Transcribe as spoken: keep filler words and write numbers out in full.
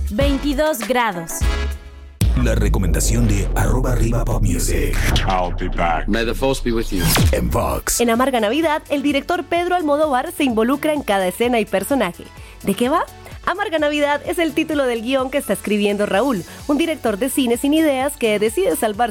veintidós grados. La recomendación de arroba arriba pop music. I'll be back. May the force be with you. En Vox. En Amarga Navidad, el director Pedro Almodóvar se involucra en cada escena y personaje. ¿De qué va? Amarga Navidad es el título del guión que está escribiendo Raúl, un director de cine sin ideas que decide salvar